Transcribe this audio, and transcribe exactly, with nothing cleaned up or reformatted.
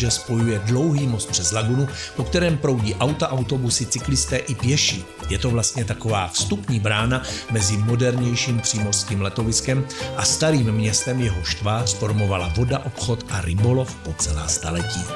Lodže spojuje dlouhý most přes lagunu, po kterém proudí auta, autobusy, cyklisté i pěší. Je to vlastně taková vstupní brána mezi modernějším přímořským letoviskem a starým městem, jehož tvář formovala voda, obchod a rybolov po celá staletí.